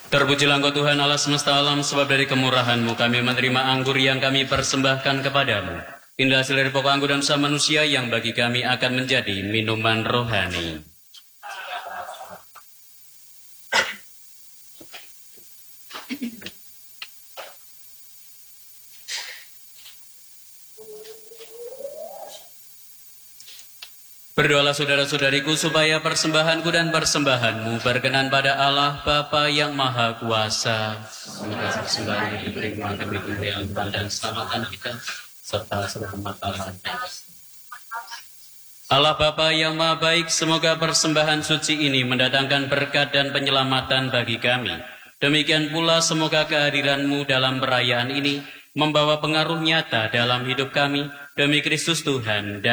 Terpujilah Engkau Tuhan Allah semesta alam, sebab dari kemurahan-Mu kami menerima anggur yang kami persembahkan kepadamu. Inilah hasil dari pokok anggur dan usaha manusia yang bagi kami akan menjadi minuman rohani. Berdoalah saudara-saudariku supaya persembahanku dan persembahanmu berkenan pada Allah Bapa yang Maha Kuasa. Semoga persembahan diterima demi kemuliaan dan keselamatan kita, serta selamat Allah. Allah Bapa yang Maha Baik, semoga persembahan suci ini mendatangkan berkat dan penyelamatan bagi kami. Demikian pula semoga kehadiran-Mu dalam perayaan ini membawa pengaruh nyata dalam hidup kami, demi Kristus Tuhan.